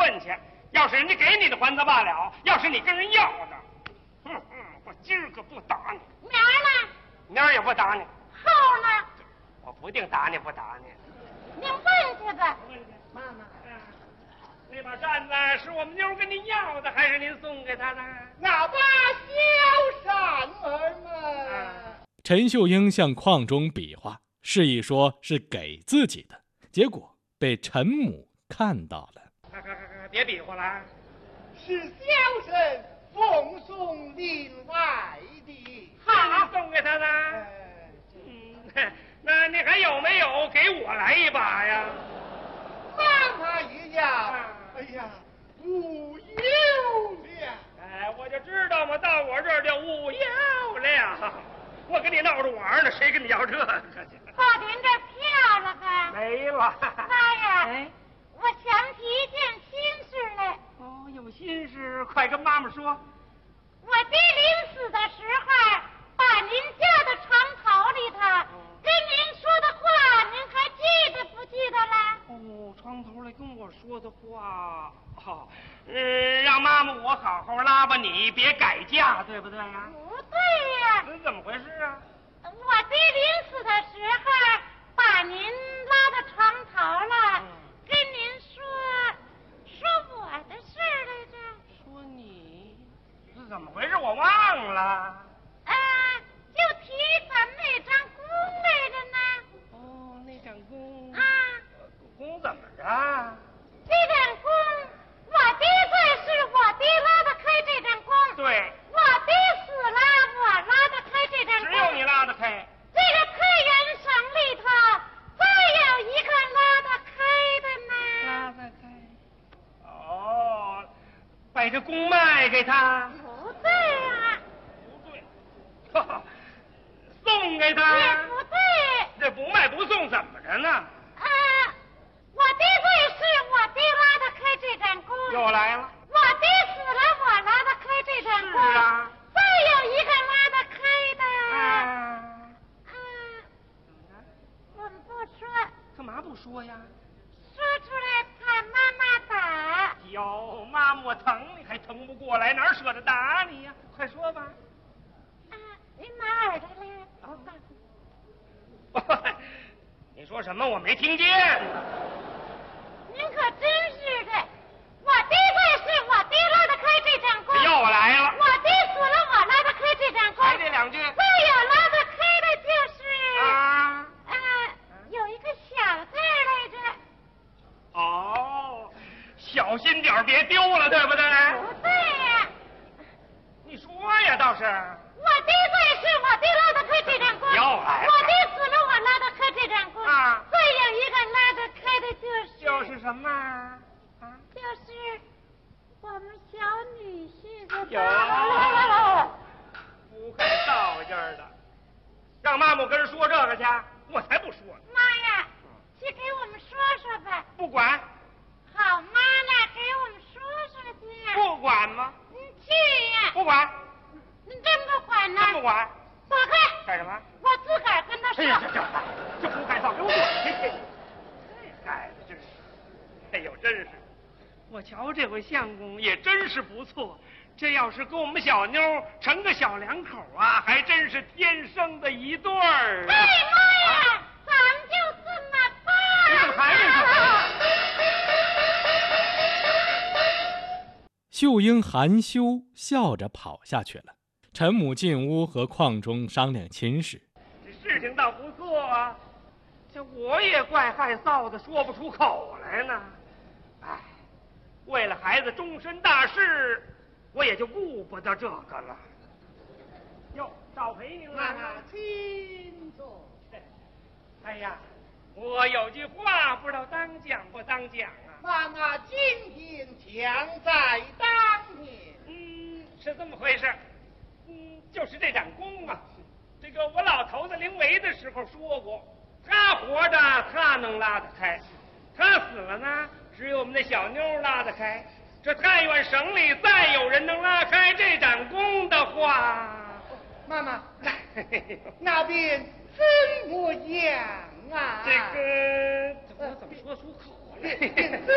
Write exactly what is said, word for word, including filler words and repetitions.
问去。要是人家给你的还则罢了，要是你跟人要的，哼哼，我今儿个不打你。 明儿呢？ 明儿也不打你。 后呢？ 我不定打你不打你。 您问去吧。 问去，妈妈。那把扇子是我们妞跟您要的，还是您送给她的？ 那把小扇儿嘛。 陈秀英向邝中比划，示意说是给自己的，结果被陈母看到了。 快快快快，别比划了， 是小生奉送另外的。 好，送给她的。 哎、 嗯，那你还有没有给我来一把呀？ 妈妈一样。哎呀，无有了。 哎，我就知道嘛，到我这儿就无有了。我跟你闹着玩呢，谁跟你要这个去？ 报您这票了吧？ 没了。 妈呀！ 哎， 我想起一件心事来。 哦，有心事，快跟妈妈说。 我爹临死的时候，把您家的床头里头跟您说的话，您还记得不记得了？ 哦，床头来跟我说的话，哦，嗯，让妈妈我好好拉吧你，别改嫁，对不对呀？ 不对呀。 这怎么回事啊？ 我爹临死的时候，把您拉到床头了，嗯、跟您说说我的事儿来着。 说你？这怎么回事？我忘了。 啊，就提咱们那张弓来着呢。 哦，那张弓。 啊。 弓怎么着？ 这张弓，我爹在世，我爹拉得开这张弓。 对。 我爹死了，我拉得开这张弓。 只有你拉得开。 这个太原省里头，再有一个拉得开的呢。 拉得开。哦，把这弓卖给他。 不对啊。 不对。哈哈，送给他。 也不对。 这不卖不送怎么着呢？ 啊，我爹在世，我爹拉得开这张弓。 又来了。 我爹死了，我拉得开这张弓。 是啊。 再有一个拉得开的。 啊。 啊。我们不说。 干嘛不说呀？ 说出来怕妈妈打。 哟，妈妈我疼你还疼不过来，哪舍得打你呀？快说吧。 啊，您拿耳朵来。 哦。你说什么？我没听见。 您可真是的，我爹在世，我爹拉得开这张弓。 又来了。 我爹死了，我拉得开这张弓。 还这两句。 再有拉得开的就是。 啊。 啊，有一个小字来着。 哦，小心点别丢了，对不对？ 不对呀。 你说呀，倒是。 我爹在世，我爹拉得开这张弓。 又来了。 我爹死了，我拉得开这张弓。 啊。 再有一个拉得开的就是。 就是什么？啊。 就是我们小女婿的。 有。不会道劲儿的，让妈妈跟人说这个去，我才不说呢。 妈呀，去给我们说说吧。 不管。 好妈呢，给我们说说去。 不管吗？ 你去呀。 不管。 你真不管呢？ 真不管。 走开。 干什么？ 我自个儿跟他说。 哎呀，这这这胡改造，给我滚！这改的真是，哎呦，真是！我瞧这回相公也真是不错，这要是跟我们小妞成个小两口啊，还真是天生的一对儿。 哎妈呀，啊、咱们就这么办。 你怎么还没说？ 秀英含羞笑着跑下去了。陈母进屋和邝中商量亲事。 这事情倒不错啊，这我也怪害臊的，说不出口来呢。哎，为了孩子终身大事，我也就顾不得这个了。哟，少陪您了。 妈妈，请坐。 哎呀，我有句话不知道当讲不当讲啊。 妈妈，今天强在当天。 嗯，是这么回事。嗯，就是这盏弓啊，这个我老头子临危的时候说过，他活着他能拉得开，他死了呢，只有我们那小妞拉得开。这太原省里再有人能拉开这盏弓的话， 妈妈，那边怎么样啊？ 这个我怎么说出口来？